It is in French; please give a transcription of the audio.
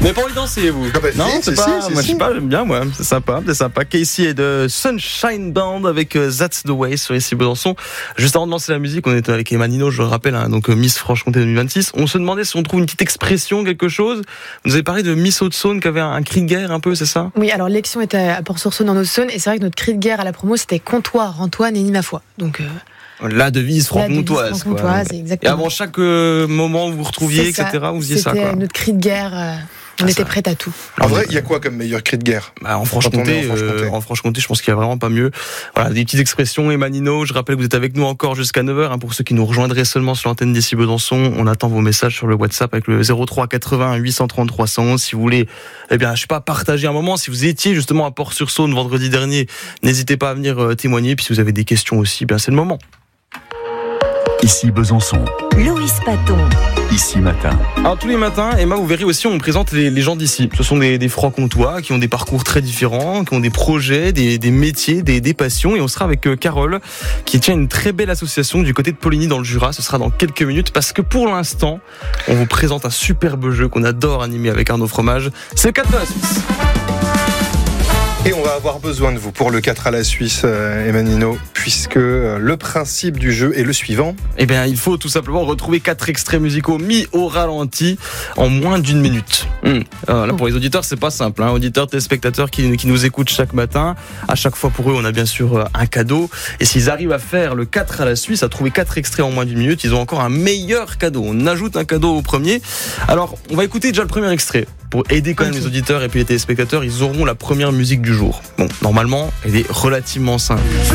Mais pas envie de danser, vous? Ah bah, Non, si, c'est si, pas. si, Moi, si. je sais pas, j'aime bien, moi. C'est sympa. Casey et de Sunshine Band avec That's the Way sur ici Besançon. Juste avant de lancer la musique, on était avec Emma Nino, je le rappelle, hein, donc Miss Franche-Comté 2026. On se demandait si on trouve une petite expression, quelque chose. Vous nous avez parlé de Miss Haute-Saône qui avait un cri de guerre un peu, c'est ça? Oui, alors l'élection était à Port-sur-Saône en Haute-Saône et c'est vrai que notre cri de guerre à la promo c'était comptoir, Antoine et ni ma foi. Donc La devise franc-comtoise. franc-comtoise, Et exactement. avant chaque moment où vous vous retrouviez, C'est ça. etc., vous faisiez ça, C'était quoi. notre cri de guerre. On était prêts à tout. En vrai, il y a quoi comme meilleur cri de guerre? Bah, en Quand on Franche-Comté, est en Franche-Comté. je pense qu'il y a vraiment pas mieux. Voilà, des petites expressions. Emma Nino, je rappelle que vous êtes avec nous encore jusqu'à 9h. Hein, pour ceux qui nous rejoindraient seulement sur l'antenne d'ici Besançon, on attend vos messages sur le WhatsApp avec le 03 80 830 311. Si vous voulez, je sais pas, partager un moment. Si vous étiez justement à Port-sur-Saône vendredi dernier, n'hésitez pas à venir témoigner. Puis si vous avez des questions aussi, c'est le moment. Ici Besançon. Loïs Paton. Ici Matin. Alors tous les matins, Emma, vous verrez aussi, on présente les gens d'ici. Ce sont des francs-comtois qui ont des parcours très différents, qui ont des projets, des métiers, des passions. Et on sera avec Carole, qui tient une très belle association du côté de Poligny dans le Jura. Ce sera dans quelques minutes parce que pour l'instant, on vous présente un superbe jeu qu'on adore animer avec Arnaud Fromage. C'est le 4 de la Suisse. Et on va avoir besoin de vous pour le 4 à la Suisse, Emma Nino, puisque le principe du jeu est le suivant. Il faut tout simplement retrouver 4 extraits musicaux mis au ralenti en moins d'une minute. Là, pour les auditeurs, c'est pas simple. Auditeurs, téléspectateurs qui nous écoutent chaque matin. À chaque fois, pour eux, on a bien sûr un cadeau. Et s'ils arrivent à faire le 4 à la Suisse, à trouver 4 extraits en moins d'une minute, ils ont encore un meilleur cadeau. On ajoute un cadeau au premier. Alors, on va écouter déjà le premier extrait. Pour aider quand même les auditeurs et puis les téléspectateurs, ils auront la première musique du jour. Bon, normalement, elle est relativement simple.